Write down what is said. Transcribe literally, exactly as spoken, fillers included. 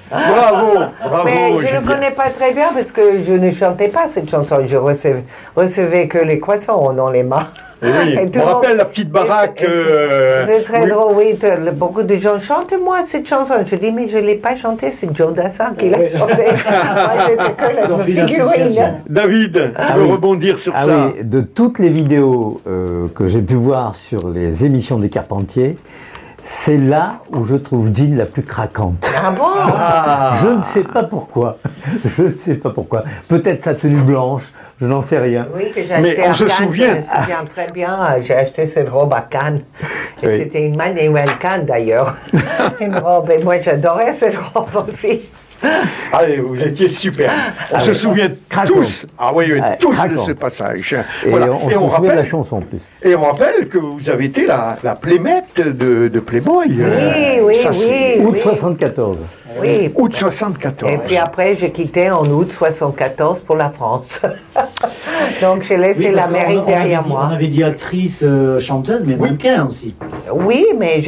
Bravo, bravo. Mais je ne connais pas très bien parce que je ne chantais pas cette chanson. Je recevais, recevais que les croissants dans les mains. Et oui, Et tout on le rappelle monde- la petite baraque. Et- et- euh, C'est très oui. drôle, oui. t- Beaucoup de gens chantent moi cette chanson. Je dis, mais je ne l'ai pas chantée, c'est Joe Dassin qui l'a Oui. chantée. Moi, j'étais que Ils ont la fait une association. figurine. David, tu Ah peux oui. rebondir sur Ah ça. oui, de toutes les vidéos euh, que j'ai pu voir sur les émissions des Carpentiers, c'est là où je trouve Jean la plus craquante. Ah bon? Ah. Je ne sais pas pourquoi. Je ne sais pas pourquoi. Peut-être sa tenue blanche, je n'en sais rien. Oui, que j'ai Mais acheté on à se Cannes, souvient. Je me souviens très bien. euh, J'ai acheté cette robe à Cannes. Et Oui. c'était une Manuel Cannes d'ailleurs. Une robe. Et moi, j'adorais cette robe aussi. Allez, vous étiez super. On se souvient Craquant. tous, ah oui, oui, Ouais, tous craquant. de ce passage. Et Voilà. on Et se on souvient de la rappelle, chanson en plus. et on rappelle que vous avez été la, la playmaite de, de Playboy. Oui, Euh, oui, ça, c'est oui. Août soixante-quatorze. Oui. Août soixante-quatorze. Et puis après, j'ai quitté en août soixante-quatorze pour la France. Donc j'ai laissé Oui, parce qu'on- l'Amérique on avait derrière dit- moi. On avait dit actrice, euh, chanteuse, mais mannequin aussi. Oui, mais